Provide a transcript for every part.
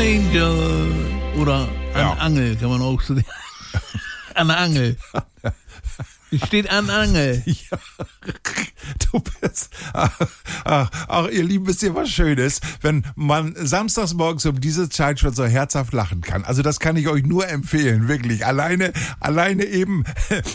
Angel. Oder an Angel, kann man auch so. An der Angel. Steht an Angel. Ja, du bist. Ach, ihr Lieben, wisst ihr was Schönes, wenn man samstags morgens um diese Zeit schon so herzhaft lachen kann. Also das kann ich euch nur empfehlen, wirklich. Alleine eben,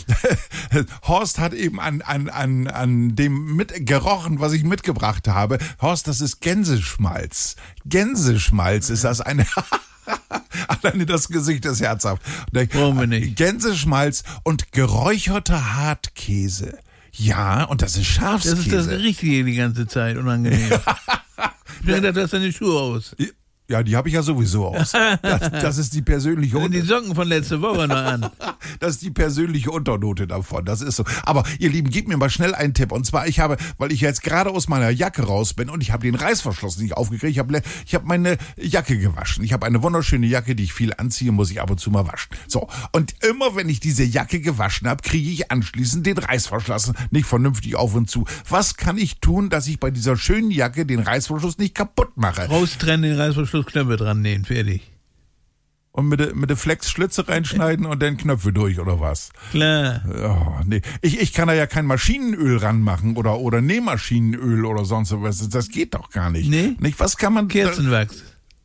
Horst hat eben an dem gerochen, was ich mitgebracht habe. Horst, das ist Gänseschmalz. Gänseschmalz ist das eine... Alleine das Gesicht ist herzhaft. Brauchen wir nicht. Gänseschmalz und geräucherter Hartkäse. Ja, und das ist Schafskäse. Das ist das Richtige die ganze Zeit, unangenehm. Ich dachte, du hast deine Schuhe aus. Ja, die habe ich ja sowieso aus. Das ist die persönliche Die Socken von letzter Woche noch an. Das ist die persönliche Unternote davon. Das ist so. Aber ihr Lieben, gebt mir mal schnell einen Tipp. Und zwar, weil ich jetzt gerade aus meiner Jacke raus bin und ich habe den Reißverschluss nicht aufgekriegt. Ich habe meine Jacke gewaschen. Ich habe eine wunderschöne Jacke, die ich viel anziehe, muss ich ab und zu mal waschen. So. Und immer wenn ich diese Jacke gewaschen habe, kriege ich anschließend den Reißverschluss nicht vernünftig auf und zu. Was kann ich tun, dass ich bei dieser schönen Jacke den Reißverschluss nicht kaputt mache? Raustrennen, den Reißverschluss, Knöpfe dran nähen, fertig. Und mit der Flex Schlitze reinschneiden und dann Knöpfe durch, oder was? Klar. Oh, nee. Ich kann da ja kein Maschinenöl ranmachen oder Nähmaschinenöl oder sonst was. Das geht doch gar nicht. Nee? Nicht? Was kann man... Kerzenwachs.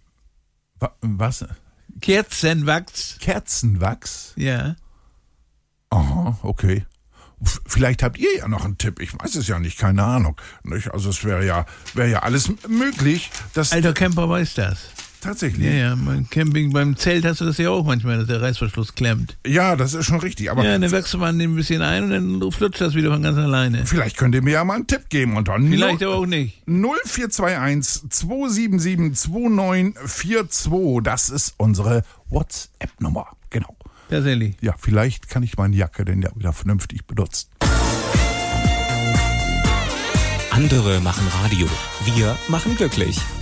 Was? Kerzenwachs. Kerzenwachs? Ja. Aha, okay. Vielleicht habt ihr ja noch einen Tipp. Ich weiß es ja nicht, keine Ahnung. Nicht? Also es wäre ja alles möglich. Alter Camper weiß das. Tatsächlich. Ja, beim Camping, beim Zelt hast du das ja auch manchmal, dass der Reißverschluss klemmt. Ja, das ist schon richtig. Aber ja, dann wächst man den ein bisschen ein und dann flutscht das wieder von ganz alleine. Vielleicht könnt ihr mir ja mal einen Tipp geben. Und dann vielleicht aber auch nicht. 0421 277 2942. Das ist unsere WhatsApp-Nummer. Genau. Tatsächlich. Ja, vielleicht kann ich meine Jacke denn ja wieder vernünftig benutzen. Andere machen Radio. Wir machen glücklich.